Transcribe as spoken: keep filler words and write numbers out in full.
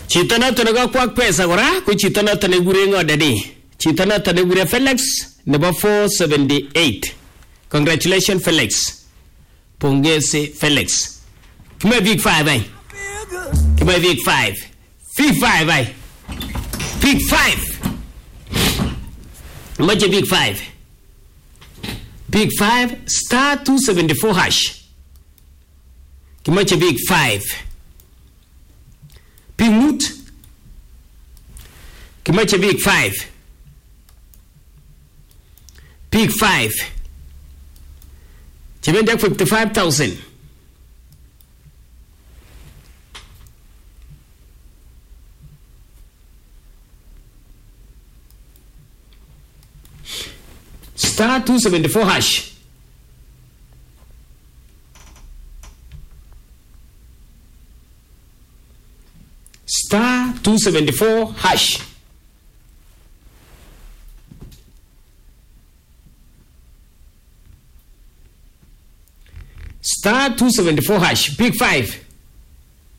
Chito noto nakakwak pesa kora ko chito noto negure ngodadi. Chito noto negure Felix nebo four seventy-eight. Congratulations Felix. Pongezi Felix. Kime big five ay. Kime big five. Big five ay. Big five. Much big five. Big five star two seventy-four hash. Kimache big five. Big moot. Kimache big five. Big five. Chimenda fifty-five thousand. Star two seventy-four hash. Star two seventy-four hash. Star two seventy-four hash. Big five.